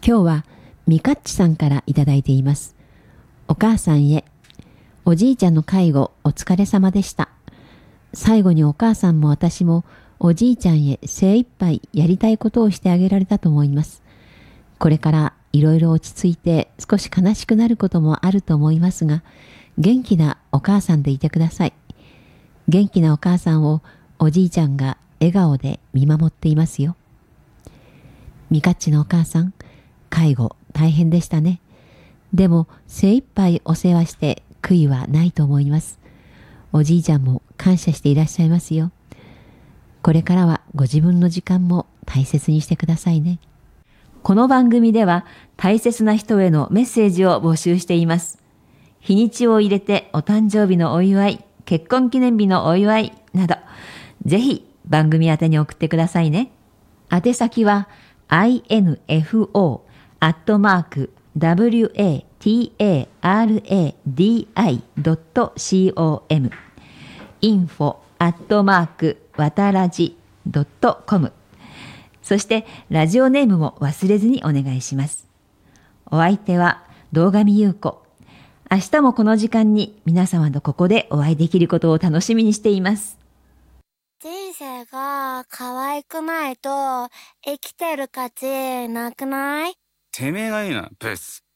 今日はみかっちさんからいただいています。お母さんへ。おじいちゃんの介護お疲れ様でした。最後にお母さんも私もおじいちゃんへ精一杯やりたいことをしてあげられたと思います。これからいろいろ落ち着いて少し悲しくなることもあると思いますが、元気なお母さんでいてください。元気なお母さんをおじいちゃんが笑顔で見守っていますよ。みかっちのお母さん、介護大変でしたね。でも精一杯お世話して悔いはないと思います。おじいちゃんも感謝していらっしゃいますよ。これからはご自分の時間も大切にしてくださいね。この番組では大切な人へのメッセージを募集しています。日にちを入れてお誕生日のお祝い、結婚記念日のお祝いなど、ぜひ番組宛てに送ってくださいね。宛先はinfo@wataradi.com info@wataradi.com そしてラジオネームも忘れずにお願いします。お相手は堂上優子。明日もこの時間に皆様とここでお会いできることを楽しみにしています。 人生が可愛くないと生きてる価値なくない？ てめえがいいな、ブス。